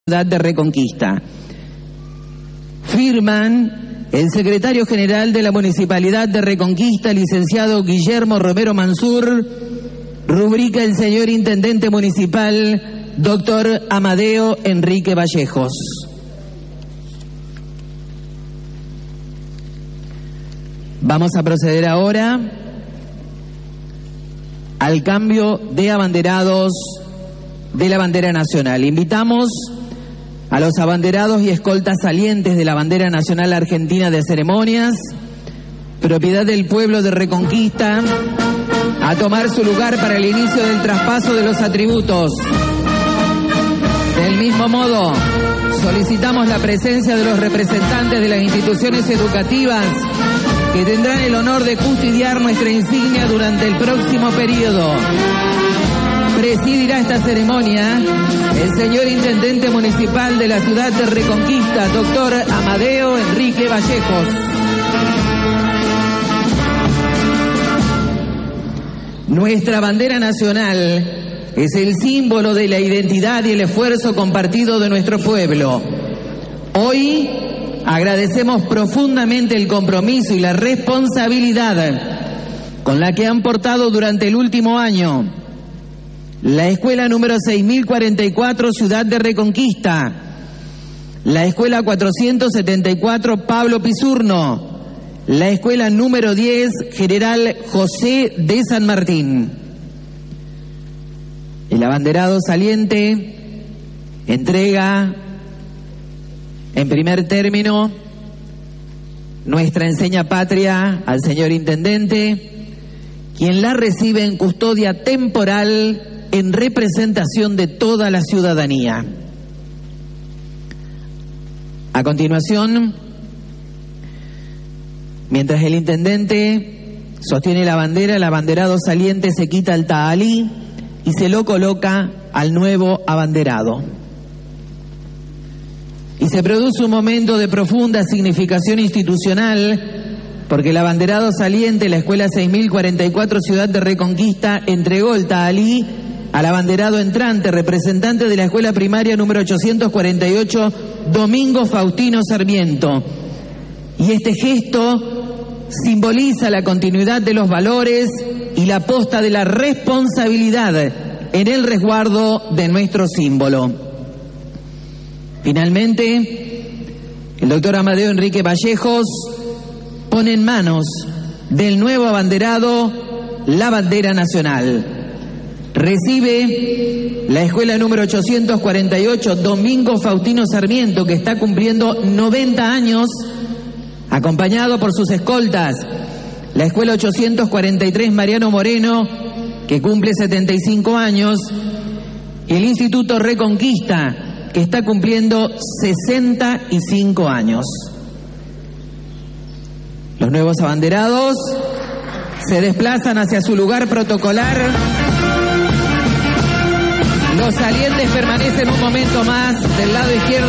ciudad de Reconquista. Firman el secretario general de la Municipalidad de Reconquista, licenciado Guillermo Romero Mansur, rubrica el señor Intendente Municipal, doctor Amadeo Enrique Vallejos. Vamos a proceder ahora al cambio de abanderados de la bandera nacional. Invitamos a los abanderados y escoltas salientes de la bandera nacional argentina de ceremonias, propiedad del pueblo de Reconquista, a tomar su lugar para el inicio del traspaso de los atributos. Del mismo modo, solicitamos la presencia de los representantes de las instituciones educativas que tendrán el honor de custodiar nuestra insignia durante el próximo periodo. Presidirá esta ceremonia el señor Intendente Municipal de la ciudad de Reconquista, doctor Amadeo Enrique Vallejos. Nuestra bandera nacional es el símbolo de la identidad y el esfuerzo compartido de nuestro pueblo. Hoy agradecemos profundamente el compromiso y la responsabilidad con la que han portado durante el último año la escuela número 6044, Ciudad de Reconquista, la escuela 474, Pablo Pisurno, la escuela número 10, General José de San Martín. El abanderado saliente entrega, en primer término, nuestra enseña patria al señor Intendente, quien la recibe en custodia temporal en representación de toda la ciudadanía. A continuación, mientras el Intendente sostiene la bandera, el abanderado saliente se quita el tahalí y se lo coloca al nuevo abanderado. Y se produce un momento de profunda significación institucional, porque el abanderado saliente de la Escuela 6044 Ciudad de Reconquista entregó el tahalí al abanderado entrante, representante de la Escuela Primaria número 848, Domingo Faustino Sarmiento. Y este gesto simboliza la continuidad de los valores y la posta de la responsabilidad en el resguardo de nuestro símbolo. Finalmente, el doctor Amadeo Enrique Vallejos pone en manos del nuevo abanderado la bandera nacional. Recibe la escuela número 848, Domingo Faustino Sarmiento, que está cumpliendo 90 años, acompañado por sus escoltas, la escuela 843, Mariano Moreno, que cumple 75 años, y el Instituto Reconquista, que está cumpliendo 65 años. Los nuevos abanderados se desplazan hacia su lugar protocolar. Los salientes permanecen un momento más del lado izquierdo